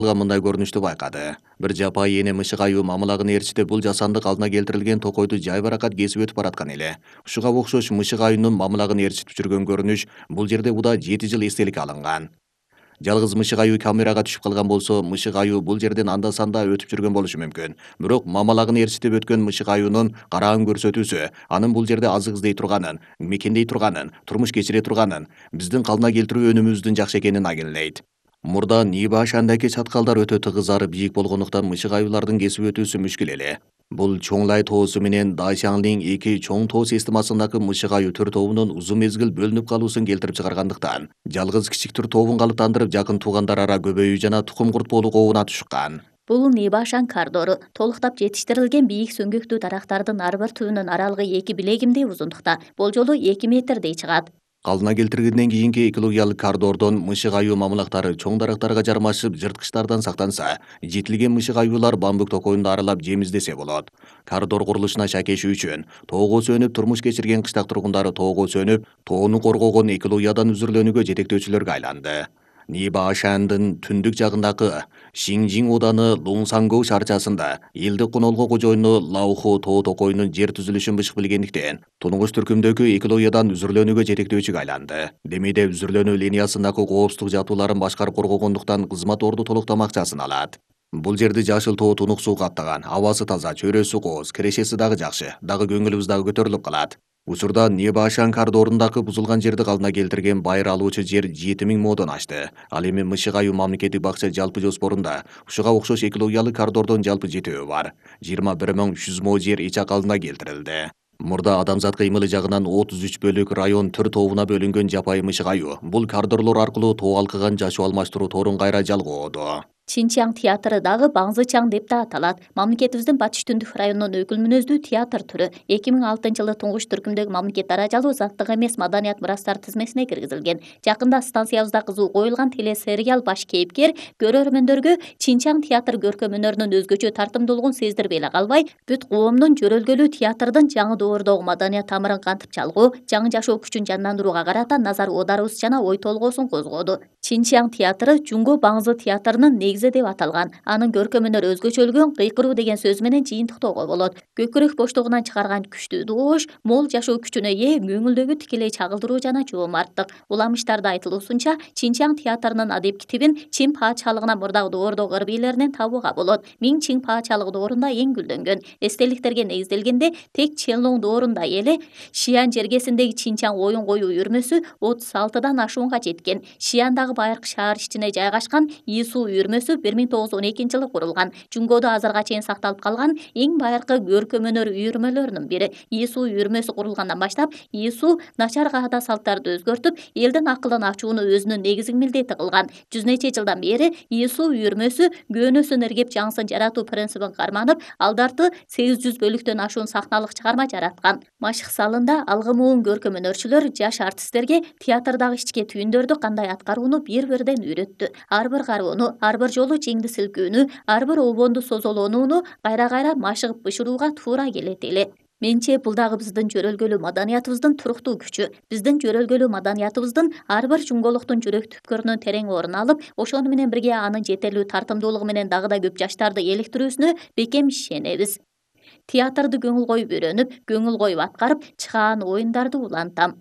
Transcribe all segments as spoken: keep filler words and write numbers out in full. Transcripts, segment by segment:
мындай көрүнүштү байкады. Бир жапайы эне мышык аюу мамылагын ээрчитип бул жасандык алдына келтирилген токойду жайбаракат кесип өтүп бараткан эле. Ушуга окшош мышык аюунун мамылагын ээрчитип жүргөн көрүнүш бул жерде уда жети жыл эстеликке алынган. Жалгыз мышык аюу камерага түшүп калган болсо, мышык аюу бул жерден анда санда өтүп жүргөн болушу мүмкүн. Бирок мамылагын ээрчитип өткөн мышык аюунун караан көрсөтүүсү анын бул жерде азык издей турганын, мекендей турганын, турмуш кечире турганын, биздин калдына келтирүү өнүмүбүздүн жакшы экенин агилдейт. Мурда Ниба Шандаки чаткалдар өтө тыгыз ары бийик болгондуктан мышык аюулардын кесип өтүүсү мүшкүл эле. Бул Чоңлай тоосу менен Дайшанлин эки чоң тоо системасындагы мышык аюу төр тобунун узун мезгил бөлүнүп калуусун келтирип чыгаргандыктан, жалгыз кичик төр тобун калыптандырып жакын туугандар ара көбөйүү жана тукум куртпоолук ообуна түшкан. Бул Нибашан коридору толуктап жетиштирилген бийик сөңгүктүү дарактардын ар бир түбүнүн аралыгы эки билегимдей узундукта, болжолу эки метрдей чыгат. Калдына келтиргенден кийинки экологиялык коридордон мышык аюу мамылактары чоң дарактарга жармашып жырткычтардан сактанса, жетилген мышык аюулар бамбук токойунду аралап жем издесе болот. Коридор курулушуна шакеши үчүн тоого сөнүп турмуш кечирген кыштак тургундары тоого сөнүп, тоону коргогон экологиядан үзүрлөнүүгө жетектөөчүлөргө айланды. Ниба Шандын түндүк жагындагы Шинжин ооданы Лунсангоу шаарчасында элди конолго кожоюну Лауху тоо токойунун жер түзүлүшүн бышык билгендиктен тунугуш түркүмдөгү экологиядан үзүрлөнүүгө жетектөөчүгө айланды. Демейде үзүрлөнүү линиясындагы коопсуздук жатууларын башкарып коргогондуктан кызмат орду толуктам акчасын алат. Бул жерди жашыл тоо тунук суу каптаган, абасы таза, чөйрөсү кооз, кирешеси дагы жакшы, дагы көңүлүбүз дагы көтөрүлүп калат. Учурда Небашан коридорундагы бузулган жерди калдына келтирген байыр алуучу жер жети миң модон ашты. Ал эми мышык аюу мамлекеттик бакча жалпы жоспорунда ушуга окшош экологиялык коридордон жалпы жетөө бар. жыйырма бир миң үч жүз мо жер ича калдына келтирилди. Мурда адамзат кыймылы жагынан отуз үч бөлүк район төр тобуна бөлүнгөн жапайы мышык аюу бул коридорлор аркылуу тоо алкыган жашоо алмаштыруу торун кайра жалгоодо. Чинчан театры дагы Баңзы Чаң деп да аталат. Мамлекетибиздин батыш түндүк районунун өкүл мүнөздүү театр түрү эки миң алтынчы жылы туңгуш түркүмдөгү мамлекет дара жалуу заттык эмес маданият мурастар тизмесине киргизилген. Жакында станциябызда кызуу коюлган телесериал баш кейипкер көрөрмөндөргө Чинчан театр көркөм өнөрүнүн өзгөчө тартымдуулугун сездирбей эле калбай, бүт коомдун жөрөлгөлүү театрдын жаңы доордогу маданият тамырын кантип чалгуу, жаңы жашоо күчүн жандандырууга карата назар оодарыбыз жана ой толгоосун козгоду. Чинчан театры Жунго Баңзы театрынын негизи деп аталган. Анын көркөм өнөр өзгөчөлүгүн кыйкыруу деген сөз менен жыйынтыктоого болот. Көкүрөк боштогунан чыгарган күчтүү доош, мол жашоо күчүнө ээ, көңүлдөгү тикелей чагылдыруу жана жоомарттык. Уламыштарда айтылуусунча, Чинчан театрынын адеп китибин Чин паачалыгына мурдагы доордогу ырбийлеринен табууга болот. Миң Чин паачалыгы доорунда эң гүлдөнгөн. Эстеликтерге негизделгенде тек Ченлоң доорунда эле Шиан жергесиндеги Чинчан оюн коюу үйүрмөсү отуз алтыдан ашуунга жеткен. Шияндагы байыркы шаар ичине жайгашкан Исуу үйүрмөсү бир миң тогуз жүз он экинчи жылы курулган. Жунгодо азырга чейин сакталып калган эң байыркы көркөм өнөр үйүрмөлөрүнүн бири. Исуу үйүрмөсү курулгандан баштап Исуу начар каада салттарды өзгөртүп, элдин акылын ачууну өзүнүн негизги милдети кылган. Жүз нече жылдан бери Исуу үйүрмөсү көөнөсүн ыргеп жаңысын жаратуу принцибин карманып, алдарты сегиз жүз бөлүктөн ашуун сахналык чыгарма жараткан. Машык салында алгымуун көркөм өнөрчүлөр жаш артисттерге театрдагы ички түйүндөрдү кандай аткарууну бир бирден үйрөттү. Ар бир кароону, ар бир жолу чеңди силкүүнү, ар бир обонду созолонууну кайра-кайра машыгып бышырууга туура келет эле. Менче бул дагы биздин жөрөлгөлүү маданиятыбыздын туруктуу күчү. Биздин жөрөлгөлүү маданиятыбыздын ар бир жунголуктун жүрөк түпкөрүнөн терең орун алып, ошону менен бирге анын жетерлүү тартымдуулугу менен дагы да көп жаштарды эликтирүүсүнө бекем ишенебиз. Театрды көңүл коюп үйрөнүп, көңүл коюп аткарып чыгаан оюндарды улантам.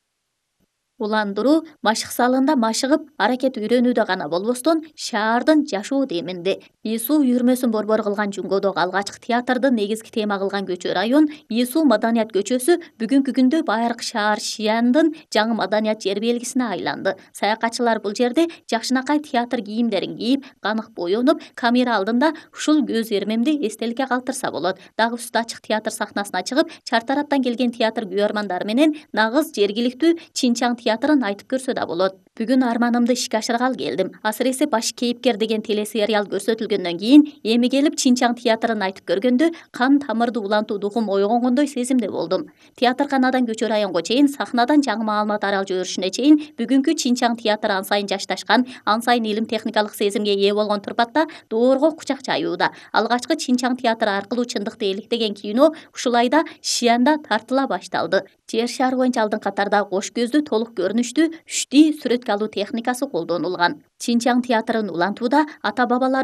Уландыруу машык салында машыгып аракет үйрөнүүдө гана болбостон, шаардын жашоо деминде. Исуу үйүрмөсүн борбор кылган Жунгодогу алгачкы театрды негизги тема кылган көчө район Исуу маданият көчөсү бүгүнкү күндө байыркы шаар Шияндын жаңы маданият жер белгисине айланды. Саякатчылар бул жерде жакшынакай театр кийимдерин кийип, канык боенуп, камера алдында ушул көз эрмемди эстеликке калтырса болот. Дагы үстү ачык театр сахнасына чыгып, чар тараптан келген театр күйөрмандары менен нагыз жергиликтүү Чинчан театрын айтып көрсө да болот. Бүгүн арманымды ишке ашыргалы келдим. Асыресе баш кейипкер деген телесериал көрсөтүлгөндөн кийин эми келип Чинчан театрын айтып көргөндө кан тамырды улантуу духум ойгонгондой сезимде болдум. Театрканадан көчө районго чейин, сахнадан жаңы маалымат аралжоо өрүшүнө чейин бүгүнкү Чинчан театры ан сайын жашташкан, ан сайын илим техникалык сезимге ээ болгон турпатта доорго кучак жаюуда. Алгачкы Чинчан театры аркылуу чындыкты эликтеген кино ушул айда Шиянда тартыла башталды. Жер шары боюнча алдын катардагы кош көздүү толук көрүнүштүү үч ди сүрөткө алуу техникасы колдонулган. Чинчаң театрын улантууда ата бабалар